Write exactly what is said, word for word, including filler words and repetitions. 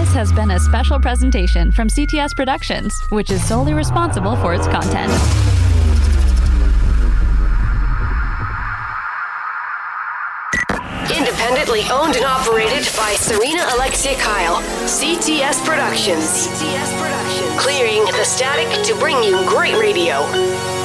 This has been a special presentation from C T S Productions, which is solely responsible for its content. Independently owned and operated by Serena Alexia Kyle. C T S Productions. C T S Productions. Clearing the static to bring you great radio.